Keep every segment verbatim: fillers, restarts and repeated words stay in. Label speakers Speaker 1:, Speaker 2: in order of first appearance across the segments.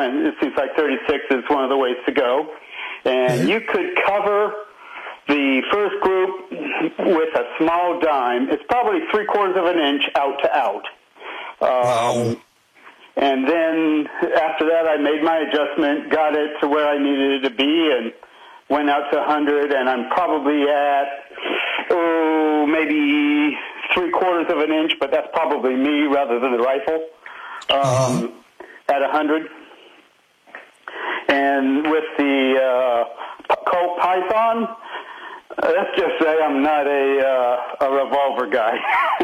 Speaker 1: and it seems like thirty-six is one of the ways to go. And mm-hmm. you could cover the first group with a small dime. It's probably three quarters of an inch out to out. Um, wow. And then after that, I made my adjustment, got it to where I needed it to be, and went out to one hundred, and I'm probably at, oh, maybe three quarters of an inch, but that's probably me rather than the rifle, um, uh-huh. at one hundred. And with the uh, Colt Python, uh, let's just say I'm not a, uh, a revolver guy.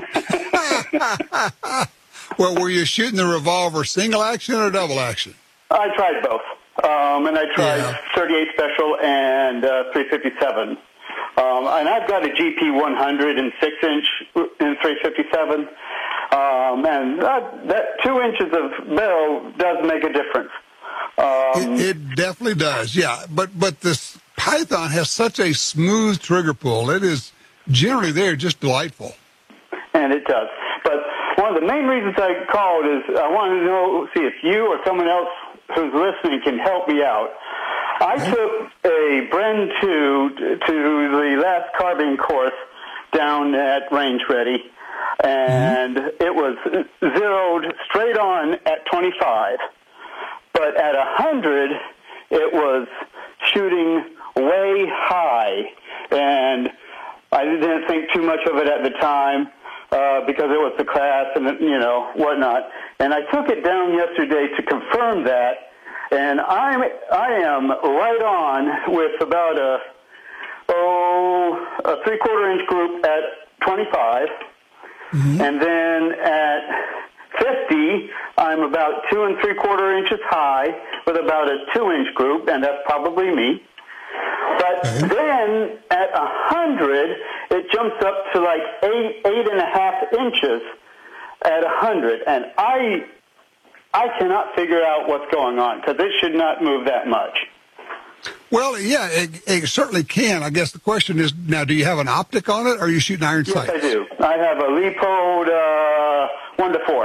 Speaker 2: Well, were you shooting the revolver single action or double action? I
Speaker 1: tried both. Um, and I tried yeah. thirty-eight Special and uh, three fifty-seven. Um, and I've got a G P one hundred and six inch in three fifty-seven. Um, and that, that two inches of barrel does make a difference. Um,
Speaker 2: it, it definitely does, yeah. But but this Python has such a smooth trigger pull. It is generally there just delightful.
Speaker 1: And it does. But one of the main reasons I called is I wanted to know, see if you or someone else who's listening can help me out. I took a Bren two to the last carbine course down at Range Ready, and mm-hmm. it was zeroed straight on at twenty-five. But at one hundred, it was shooting way high, and I didn't think too much of it at the time uh, because it was the class and, you know, whatnot. And I took it down yesterday to confirm that, and I'm, I am right on with about a, oh, a three-quarter inch group at twenty-five, mm-hmm. and then at fifty, I'm about two and three-quarter inches high with about a two-inch group, and that's probably me. But mm-hmm. then at one hundred, it jumps up to like eight, eight and a half inches at one hundred, and I I cannot figure out what's going on because it should not move that much.
Speaker 2: Well, yeah, it, it certainly can. I guess the question is, now, do you have an optic on it, or are you shooting iron
Speaker 1: yes,
Speaker 2: sights?
Speaker 1: Yes, I do. I have a Leupold uh, one to four.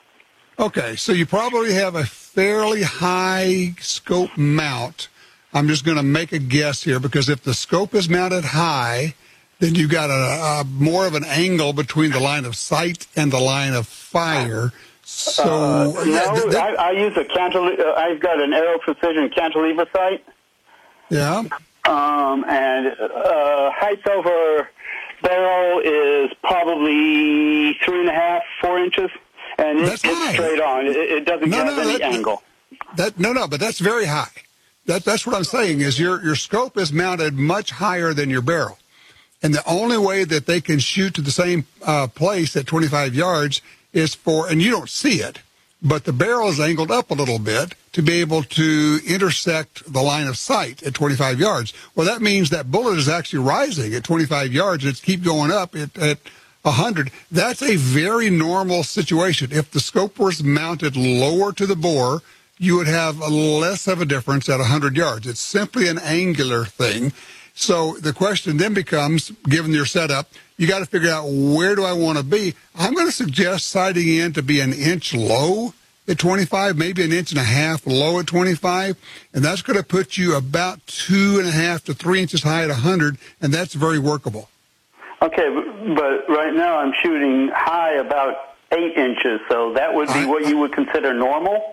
Speaker 2: Okay, so you probably have a fairly high scope mount. I'm just going to make a guess here, because if the scope is mounted high, then you've got a, a more of an angle between the line of sight and the line of fire. So
Speaker 1: uh,
Speaker 2: yeah,
Speaker 1: no,
Speaker 2: th- th-
Speaker 1: I, I use a cantilever. Uh, I've got an Aero Precision cantilever sight.
Speaker 2: Yeah.
Speaker 1: Um, and uh, height over barrel is probably three and a half, four inches, and it,
Speaker 2: that's
Speaker 1: it's
Speaker 2: high.
Speaker 1: Straight on. It, it doesn't
Speaker 2: no,
Speaker 1: have
Speaker 2: no,
Speaker 1: any
Speaker 2: that,
Speaker 1: angle.
Speaker 2: That no, no, but that's very high. That that's what I'm saying is your your scope is mounted much higher than your barrel, and the only way that they can shoot to the same uh, place at twenty-five yards is for, and you don't see it, but the barrel is angled up a little bit to be able to intersect the line of sight at twenty-five yards. Well, that means that bullet is actually rising at twenty-five yards, and it's keep going up at, at one hundred. That's a very normal situation. If the scope was mounted lower to the bore, you would have a less of a difference at one hundred yards. It's simply an angular thing. So the question then becomes, given your setup, you got to figure out, where do I want to be? I'm going to suggest sighting in to be an inch low at twenty-five, maybe an inch and a half low at twenty-five, and that's going to put you about two and a half to three inches high at one hundred, and that's very workable.
Speaker 1: Okay, but right now I'm shooting high about eight inches, so that would be I, what you would consider normal?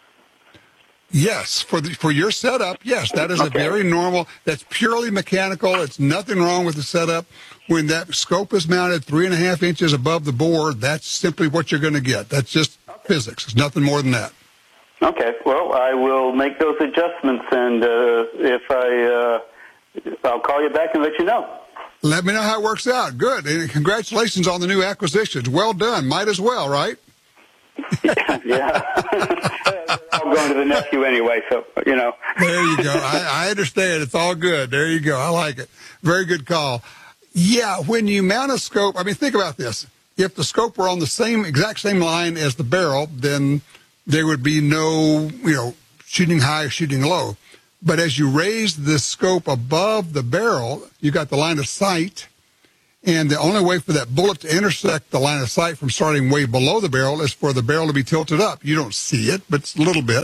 Speaker 2: Yes, for the, for your setup, yes, that is okay. A very normal. That's purely mechanical. It's nothing wrong with the setup. When that scope is mounted three and a half inches above the bore, that's simply what you're going to get. That's just okay. Physics. It's nothing more than that.
Speaker 1: Okay, well, I will make those adjustments, and uh, if I, uh, I'll call you back and let you know.
Speaker 2: Let me know how it works out. Good, and congratulations on the new acquisitions. Well done. Might as well, right?
Speaker 1: yeah. yeah. I'm going to the nephew anyway, so, you know.
Speaker 2: There you go. I, I understand. It's all good. There you go. I like it. Very good call. Yeah, when you mount a scope, I mean, think about this. If the scope were on the same, exact same line as the barrel, then there would be no, you know, shooting high or shooting low. But as you raise the scope above the barrel, you got the line of sight. And the only way for that bullet to intersect the line of sight from starting way below the barrel is for the barrel to be tilted up. You don't see it, but it's a little bit.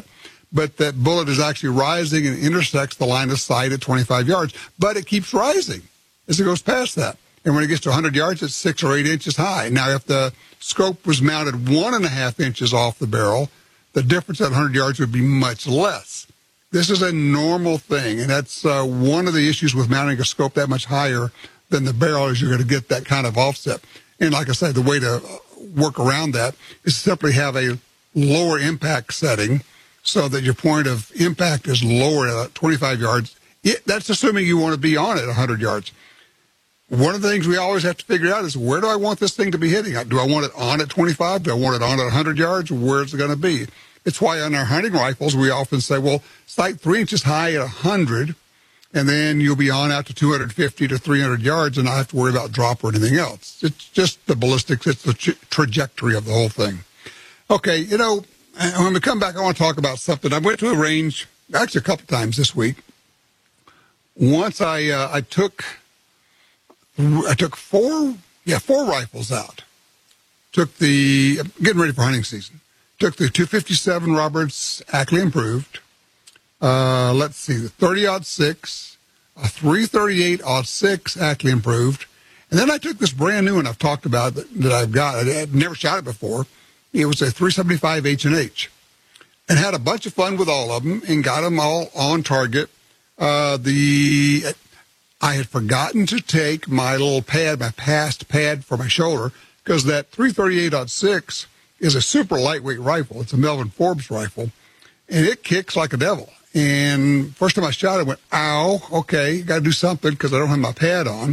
Speaker 2: but that bullet is actually rising and intersects the line of sight at twenty-five yards. But it keeps rising as it goes past that. And when it gets to one hundred yards, it's six or eight inches high. Now, if the scope was mounted one and a half inches off the barrel, the difference at one hundred yards would be much less. This is a normal thing, and that's uh, one of the issues with mounting a scope that much higher than the barrel is you're going to get that kind of offset. And like I said, the way to work around that is simply have a lower impact setting so that your point of impact is lower at twenty-five yards. It, that's assuming you want to be on it one hundred yards. One of the things we always have to figure out is, where do I want this thing to be hitting? Do I want it on at twenty-five? Do I want it on at one hundred yards? Where is it going to be? It's why on our hunting rifles, we often say, well, sight three inches high at one hundred, and then you'll be on out to two hundred fifty to three hundred yards and not have to worry about drop or anything else. It's just the ballistics. It's the tra- trajectory of the whole thing. Okay, you know, when we come back, I want to talk about something. I went to a range, actually a couple times this week. Once I uh, I took I took four, yeah, four rifles out. Took the, getting ready for hunting season. Took the two fifty-seven Roberts Ackley Improved. Uh, let's see, the thirty aught six, a three thirty-eight aught six Ackley Improved. And then I took this brand new one I've talked about that, that I've got. I had never shot it before. It was a three seventy-five H and H. And had a bunch of fun with all of them and got them all on target. Uh, the... I had forgotten to take my little pad, my past pad for my shoulder, because that three thirty-eight aught six is a super lightweight rifle. It's a Melvin Forbes rifle, and it kicks like a devil. And first time I shot it, I went, ow, okay, got to do something because I don't have my pad on.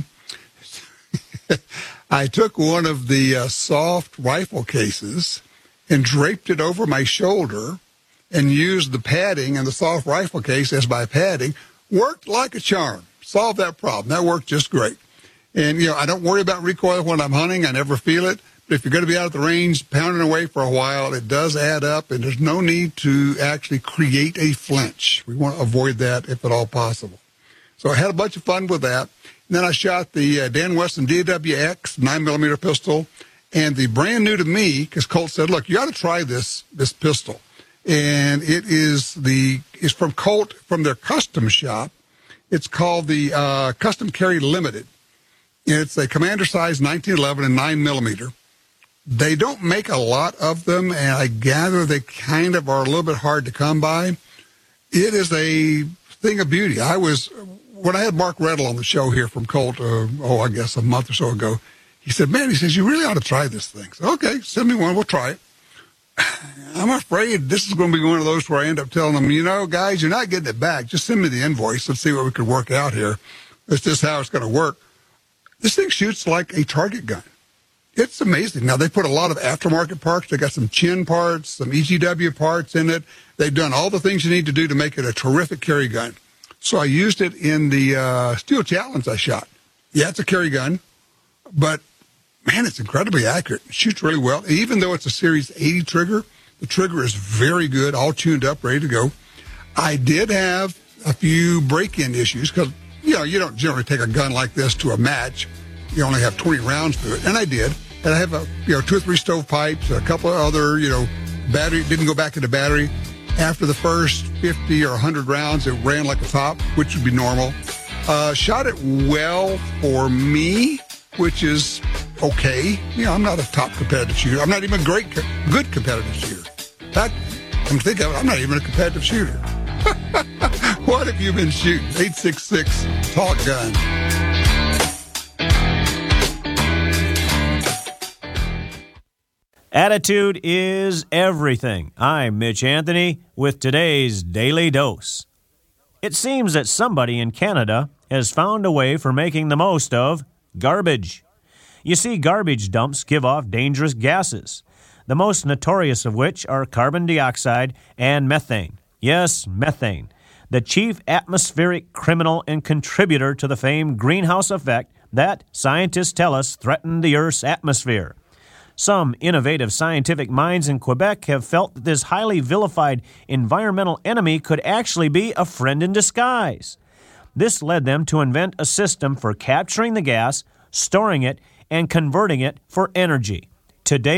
Speaker 2: I took one of the uh, soft rifle cases and draped it over my shoulder and used the padding and the soft rifle case as my padding. Worked like a charm. Solved that problem. That worked just great. And, you know, I don't worry about recoil when I'm hunting. I never feel it. But if you're going to be out at the range pounding away for a while, it does add up, and there's no need to actually create a flinch. We want to avoid that if at all possible. So I had a bunch of fun with that. And then I shot the uh, Dan Wesson D W X nine millimeter pistol, and the brand new to me, because Colt said, look, you ought to try this this pistol. And it is the is from Colt, from their custom shop. It's called the uh, Custom Carry Limited. It's a commander size nineteen eleven and nine millimeter. They don't make a lot of them, and I gather they kind of are a little bit hard to come by. It is a thing of beauty. I was, when I had Mark Reddle on the show here from Colt, uh, oh, I guess a month or so ago, he said, man, he says, you really ought to try this thing. So, okay, send me one, we'll try it. I'm afraid this is going to be one of those where I end up telling them, you know, guys, you're not getting it back. Just send me the invoice. Let's see what we could work out here. That's just how it's going to work. This thing shoots like a target gun. It's amazing. Now, they put a lot of aftermarket parts. They got some chin parts, some E G W parts in it. They've done all the things you need to do to make it a terrific carry gun. So I used it in the uh, Steel Challenge I shot. Yeah, it's a carry gun, but man, it's incredibly accurate. It shoots really well. Even though it's a Series eighty trigger, the trigger is very good, all tuned up, ready to go. I did have a few break-in issues because, you know, you don't generally take a gun like this to a match. You only have twenty rounds to it, and I did. And I have, a, you know, two or three stovepipes, a couple of other, you know, battery, didn't go back into battery. After the first fifty or one hundred rounds, it ran like a top, which would be normal. Uh, shot it well for me, which is okay. You know, I'm not a top competitive shooter. I'm not even a great, good competitive shooter. In fact, I'm thinking I'm not even a competitive shooter. What have you been shooting? eight six six Talk Gun.
Speaker 3: Attitude is everything. I'm Mitch Anthony with today's Daily Dose. It seems that somebody in Canada has found a way for making the most of garbage. You see, garbage dumps give off dangerous gases, the most notorious of which are carbon dioxide and methane. Yes, methane, the chief atmospheric criminal and contributor to the famed greenhouse effect that scientists tell us threaten the Earth's atmosphere. Some innovative scientific minds in Quebec have felt that this highly vilified environmental enemy could actually be a friend in disguise. This led them to invent a system for capturing the gas, storing it, and converting it for energy. To date,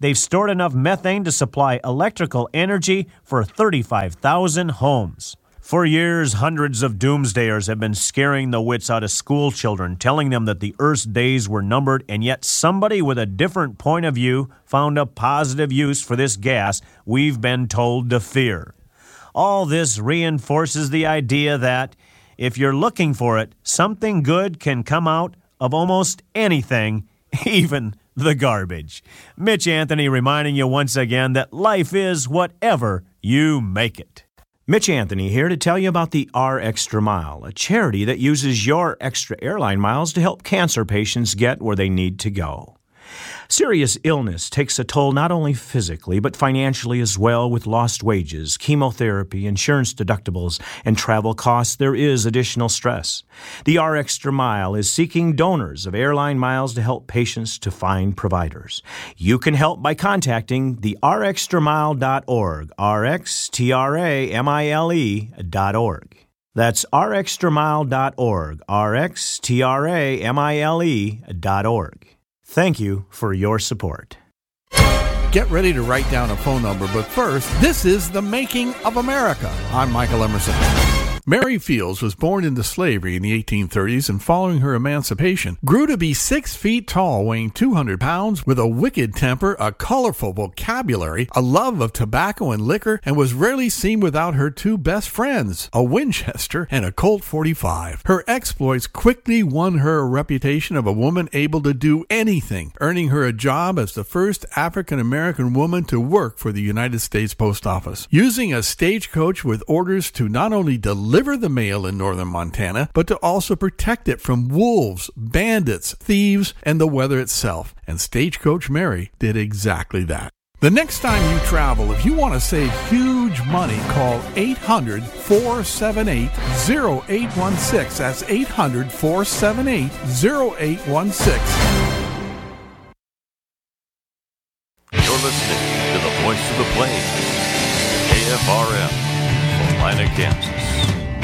Speaker 3: they've stored enough methane to supply electrical energy for thirty-five thousand homes. For years, hundreds of doomsdayers have been scaring the wits out of school children, telling them that the Earth's days were numbered, and yet somebody with a different point of view found a positive use for this gas we've been told to fear. All this reinforces the idea that, if you're looking for it, something good can come out of almost anything, even the garbage. Mitch Anthony reminding you once again that life is whatever you make it. Mitch Anthony here to tell you about the R Extra Mile, a charity that uses your extra airline miles to help cancer patients get where they need to go. Serious illness takes a toll not only physically, but financially as well. With lost wages, chemotherapy, insurance deductibles, and travel costs, there is additional stress. The R Extra Mile is seeking donors of airline miles to help patients to find providers. You can help by contacting the r extra mile dot org, R X T R A M I L E dot org. That's r extra mile dot org, R X T R A M I L E dot org. Thank you for your support.
Speaker 4: Get ready to write down a phone number, but first, this is The Making of America. I'm Michael Emerson. Mary Fields was born into slavery in the eighteen thirties and following her emancipation, grew to be six feet tall, weighing two hundred pounds, with a wicked temper, a colorful vocabulary, a love of tobacco and liquor, and was rarely seen without her two best friends, a Winchester and a Colt forty-five. Her exploits quickly won her a reputation of a woman able to do anything, earning her a job as the first African-American woman to work for the United States Post Office, using a stagecoach with orders to not only deliver deliver the mail in northern Montana, but to also protect it from wolves, bandits, thieves, and the weather itself. And Stagecoach Mary did exactly that. The next time you travel, if you want to save huge money, call eight hundred, four seven eight, zero eight one six. That's eight hundred, four seven eight, zero eight one six.
Speaker 5: You're listening to the Voice of the Plains, A F R M, Salina, Kansas.